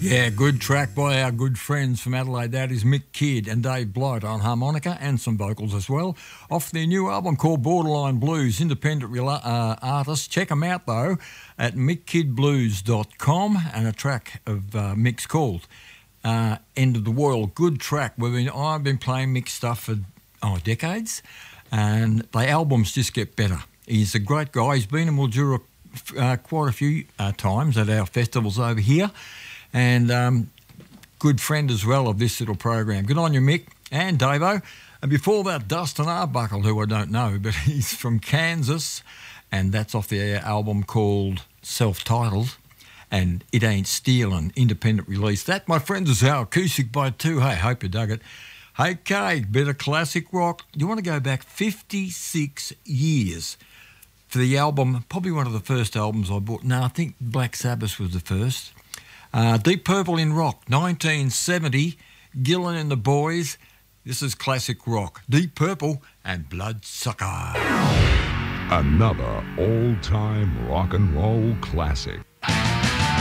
Yeah, good track by our good friends from Adelaide. That is Mick Kidd and Dave Blight on harmonica and some vocals as well. Off their new album called Borderline Blues, independent artists. Check them out though at mickkidblues.com, and a track of Mick's called End of the World. Good track. I've been playing Mick stuff for decades, and the albums just get better. He's a great guy. He's been in Mildura quite a few times at our festivals over here. And good friend as well of this little program. Good on you, Mick and Davo. And before that, Dustin Arbuckle, who I don't know, but he's from Kansas, and that's off their album called Self-Titled, and It Ain't Stealin', independent release. That, my friends, is our acoustic by two. Hey, hope you dug it. Hey, Kay, bit of classic rock. You want to go back 56 years for the album, probably one of the first albums I bought. No, I think Black Sabbath was the first. Deep Purple in Rock, 1970, Gillan and the Boys. This is classic rock. Deep Purple and Bloodsucker. Another all-time rock and roll classic.